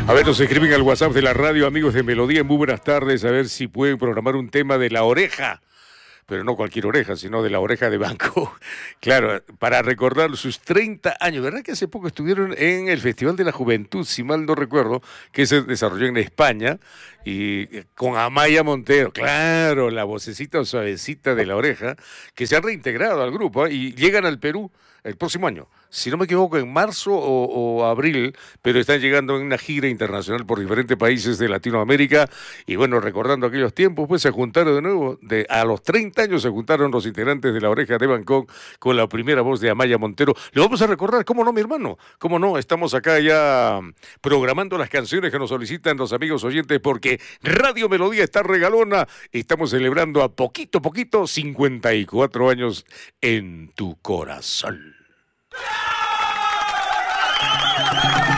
A ver, nos escriben al WhatsApp de la radio, amigos de Melodía, muy buenas tardes, a ver si pueden programar un tema de La Oreja, pero no cualquier oreja, sino de La Oreja de Banco. Claro, para recordar sus 30 años, ¿verdad que hace poco estuvieron en el Festival de la Juventud, si mal no recuerdo, que se desarrolló en España, y con Amaya Montero, claro, la vocecita suavecita de La Oreja, que se han reintegrado al grupo, y llegan al Perú el próximo año, si no me equivoco, en marzo o abril, pero están llegando en una gira internacional por diferentes países de Latinoamérica. Y bueno, recordando aquellos tiempos, pues se juntaron de nuevo, a los 30 años se juntaron los integrantes de La Oreja de Bangkok con la primera voz de Amaya Montero. Lo vamos a recordar, ¿cómo no, mi hermano? ¿Cómo no? Estamos acá ya programando las canciones que nos solicitan los amigos oyentes, porque Radio Melodía está regalona. Estamos celebrando a poquito 54 años en tu corazón.